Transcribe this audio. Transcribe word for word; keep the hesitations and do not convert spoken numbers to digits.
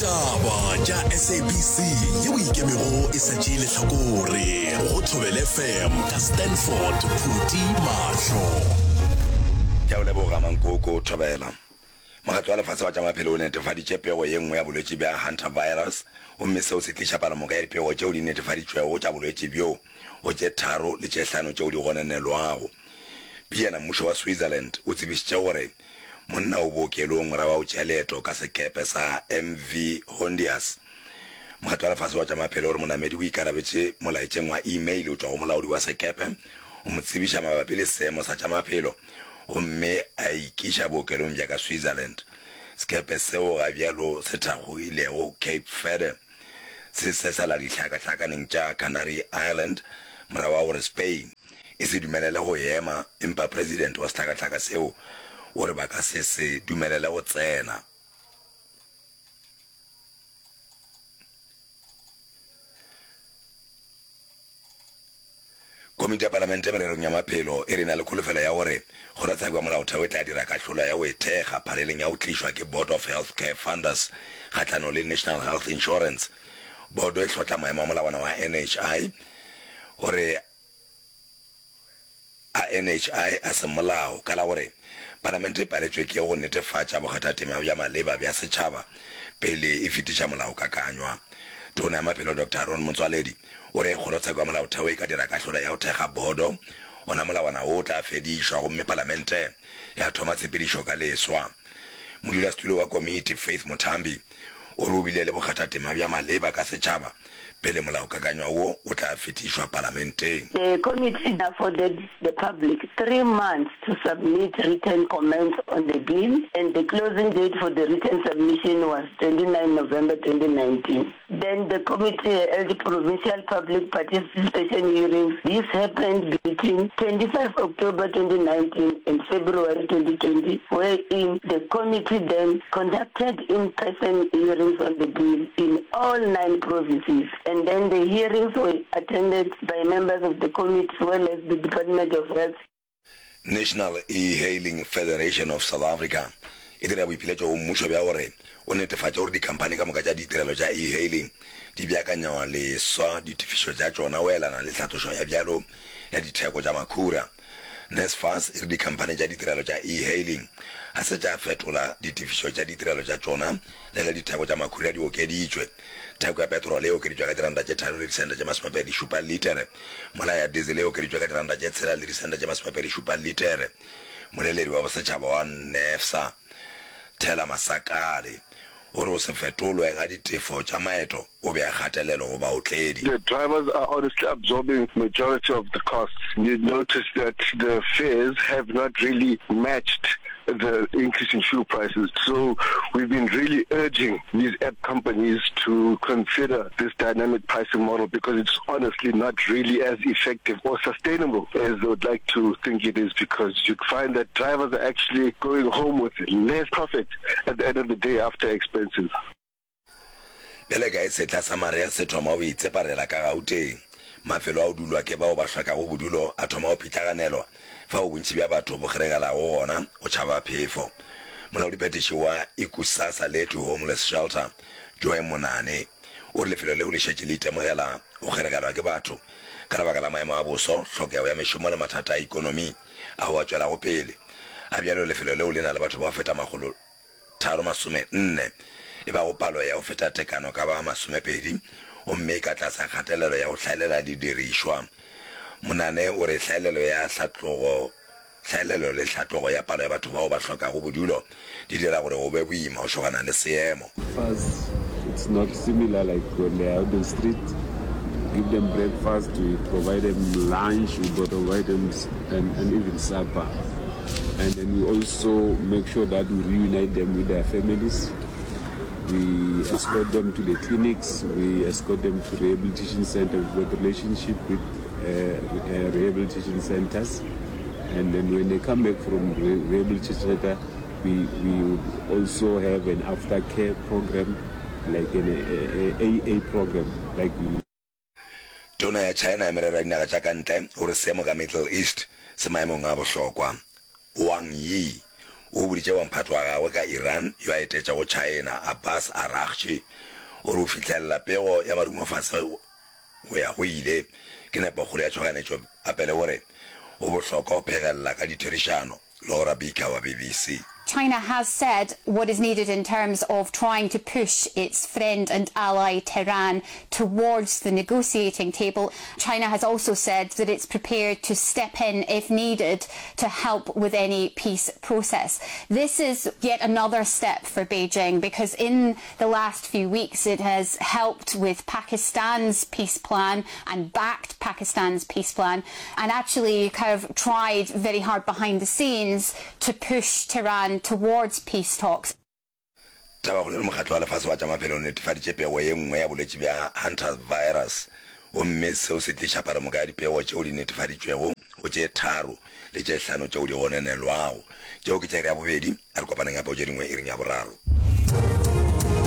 Ditaba tša S A B C yeo ikemego e sa tšee lehlakore go Thobela F M ka Stanford Phuti Mahlo. Ke a leboga Mankoko Thobela. Mokgatlo wa lefatshe wa tša maphelo o netefaditše pego ye nngwe ya bolwetši bja hantavirus gomme seo se tliša palomoka ya dipego tšeo di netefaditšwego tša bolwetši bjo go tše tharo le tše hlano tšeo di gonenelwago. Piena mmušo wa Switzerland o tsebišitše gore monna o bookelong ra ba o tšea leeto ka sekepe sa M V Hondias. Mokgatlo wa lefatshe wa tša maphelo gore monamedi o ikarabetše molaetšeng wa email o tšwa go molaodi wa sekepe o mo tsebiša mabapi le seemo sa tša maphelo gomme a ikiša bookelong bja ka Switzerland. Sekepe seo ga bjalo se thakgogilego Cape Verde se sesala dihlakahlakaneng tša Canary Island morago wa gore Spain e se dumelele go ema empa president wa sehlakahlaka seo gore ba ka se se dumelele go tsena. Komiti ya Palamente mererong ya maphelo e re na le kholofelo ya gore go ratsa kwa molaotheo e tla dira kahlolo ya go ethega phaleleng ya go tlišwa ke Board of Healthcare Funders kgatlano le National Health Insurance. Bodo e hlotla maemo a molawana wa N H I gore a N H I a se molao ka la gore Palamente e paletšwe ke go netefatša bokgathatema bja maleba bja setšhaba pele e fetiša molao kakanywa. Tona ya maphelo Doctor Aaron Motswaledi o re kgolotsa kwa molaotheo e ka dira kahlolo ya go thekga bodo ona molawana o tla fedišwa gomme Palamente ya thoma tshepedišo ka leswa. Modulasetulo wa komiti Faith Mothambi o re o bile le bokgathatema bja maleba ka setšhaba pele molao kakanywa wo o tla fetišwa Palamenteng. The committee afforded the public three months to submit written comments on the bill, and the closing date for the written submission was twenty-ninth November twenty nineteen. Then the committee held provincial public participation hearings. This happened between twenty-fifth October twenty nineteen and February twenty twenty, wherein the committee then conducted in-person hearings on the bill in all nine provinces. And then the hearings were attended by members of the committee as well as the Department of Health. National E-Hailing Federation of South Africa e dira boipiletšo go mmušo bja gore o netefatša gore dikhampani ka moka tša ditirelo tša e-hailing di beakanywa leswa ditefišo tša tšona o elana le tlhatlošo ya bjalo ya ditheko tša makhura. NSFAS e re dikhampani tša ditirelo tša e-hailing a se tša fetola ditefišo tša ditirelo tša tšona le le ditheko tša makhura di okeditšwe. Theko ya petrol e okeditšwe ka diranta tše tharo le disenta tše masomepedi šupa litere, mola ya diesel e okeditšwe ka diranta tše tshela le disenta tše masomepedi šupa litere. Moleledi wa bosetšhaba wa NEFSA Thela Masakale o re o se fetolwe ga ditefo tša maeto o be a gatelelo go baotledi. The drivers are honestly absorbing majority of the costs. You notice that the fares have not really matched the increase in fuel prices. So we've been really urging these app companies to consider this dynamic pricing model because it's honestly not really as effective or sustainable as they would like to think it is, because you find that drivers are actually going home with less profit at the end of the day after expenses. Bele ga e setla sa mare ya se thoma o itseparela ka Gauteng mafelo a o dulwa ke bao ba hlaka go bodulo a thoma o pitlaganelwa fa o bontši bja batho bo kgeregala go gona o tšhaba phefo. Molaodiphethiši wa Ikusasa Lethu Homeless Shelter Joy Monane o re lefelo leo le šetše le itemogela go kgeregelwa ke batho ka lebaka la maemo a boso, hlokego ya mešomo le mathata a ikonomi a go a tšwela go pele. A bjalo lefelo leo le na le batho ba feta magolo tharo masome nne e ba go palo ya go feta tekano ka ba masomepedi gomme ka tlasa kgatelelo ya go hlaelela didirišwa. Monane o re hlaelelo ya hlatlogo hlaelelo le hlatlogo ya palo ya batho bao ba hloka go bodulo di dira gore go be boima go shogana le seemo. First, it's not similar like when they are out on the street. Give them breakfast, we provide them lunch, we provide them and, and even supper. And then we also make sure that we reunite them with their families. We escort them to the clinics, we escort them to rehabilitation centers. We've got a relationship with uh, uh, rehabilitation centers. And then when they come back from re rehabilitation center, we, we would also have an aftercare program, like an A A program. like we. Tona ya China ya merero ya dinaga tša kantle o re seemo ka Middle East se maemong a bohlokwa. Wang Yi o buditse wa mphatho wa gagwe ka Iran yo a etetša go China Abbas Araghchi o re o fitlhelela pego ya marumofatshe go ya go ile ke nepo kgolo ya tšhoganetšo a pele gore o bohlokwa go phegelela ka ditherišano. Laura Bika wa B B C. China has said what is needed in terms of trying to push its friend and ally Tehran towards the negotiating table. China has also said that it's prepared to step in if needed to help with any peace process. This is yet another step for Beijing because in the last few weeks it has helped with Pakistan's peace plan and backed Pakistan's peace plan and actually kind of tried very hard behind the scenes to push Tehran towards peace talks. Taba go le mokgatlo wa lefatshe wa tsa maphelo netefaditše pego ye nngwe ya bolwetse bja hantavirus o mme seo se tliša palomo ka dipego tšeo di netefaditšwego go tše tharo le tše hlano tšeo di gonenelwago tšeo ke tše re ya bobedi a re kopaneng gape o tše dingwe e reng ya boraro.